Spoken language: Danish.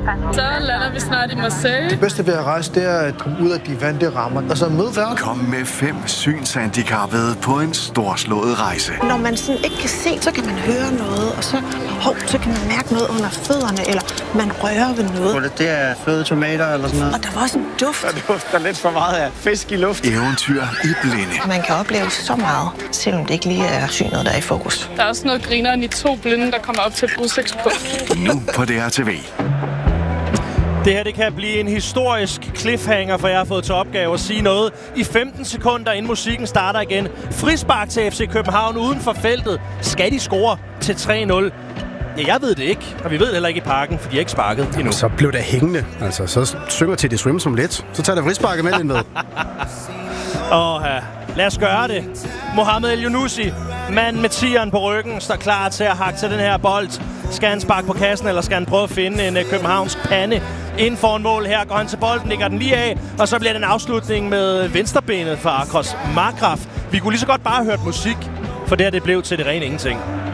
Så lander vi snart i Marseille. Det bedste ved at rejse, det er at komme ud af de vante rammer, og så møde verden. Kom med 5 synshandicappede på en storslået rejse. Når man sådan ikke kan se, så kan man høre noget, og så kan man mærke noget under fødderne, eller man rører ved noget. Det er fløde tomater eller sådan noget. Og der var også en duft. Der dufter lidt for meget af fisk i luft. Eventyr i blinde. Man kan opleve så meget, selvom det ikke lige er synet, der er i fokus. Der er også noget grineren i 2 blinde, der kommer op til et udsigtspunkt. Nu på DRTV. Det her det kan blive en historisk cliffhanger, for jeg har fået til opgave at sige noget i 15 sekunder, inden musikken starter igen. Frispark til FC København uden for feltet. Skal de score til 3-0? Ja, jeg ved det ikke, og vi ved heller ikke i Parken, for de har ikke sparket endnu. Så blev det hængende. Altså, så synger til det swim som let. Så tager det frisparket med ind med. Lad os gøre det. Mohamed El Younousi, mand med tieren på ryggen, står klar til at hakke til den her bold. Skal han sparke på kassen, eller skal han prøve at finde en københavnsk pande inden for en mål? Her går han til bolden, lægger den lige af, og så bliver det en afslutning med venstrebenet fra Akros Markgraf. Vi kunne lige så godt bare have hørt musik, for det her det blev til det rene ingenting.